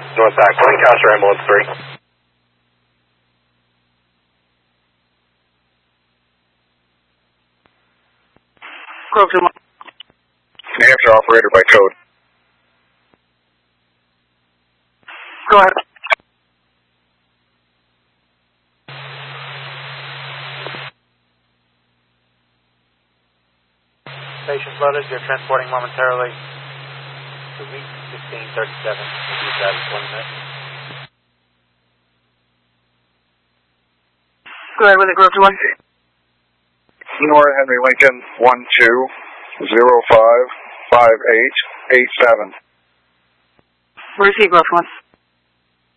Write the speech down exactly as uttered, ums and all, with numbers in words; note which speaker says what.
Speaker 1: North back, Lancaster ambulance three.
Speaker 2: Grove two one.
Speaker 3: New Hampshire operator by code.
Speaker 2: Go ahead.
Speaker 4: Patient loaded, you're transporting momentarily to week fifteen thirty-seven. We'll that in twenty minutes.
Speaker 2: Go ahead with it, Grove two one.
Speaker 3: North Henry Lincoln, one two zero five five eight eight seven.
Speaker 2: Receive, Grove two one.